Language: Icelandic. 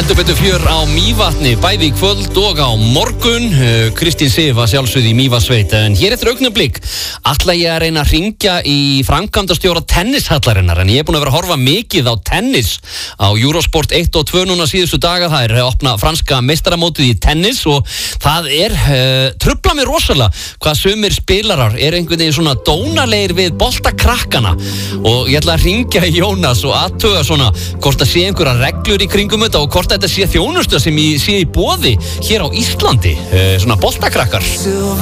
Heldur betur fjör á Mývatni, bæði í kvöld og á morgun. Kristín Sif var sjálfsögð í Mývatnssveit. En hér eftir augnablik ætla ég að reyna að hringja í framkvæmdastjóra tennishallarinnar. En ég er búin að vera að horfa mikið á tennis á Eurosport 1 og 2 núna síðustu daga. Það er opna franska meistaramótið í tennis og það er trufla mig rosalega hvað sumir spilarar er einhvern veginn svona dónalegir við boltakrakkana. Og ég ætla að hringja í Jónas og athuga svona hvort það sé einhverja reglur í kringum þetta og hvort þetta sé þjónusta sem ég sé í boði hér á Íslandi, svona boltakrakkar.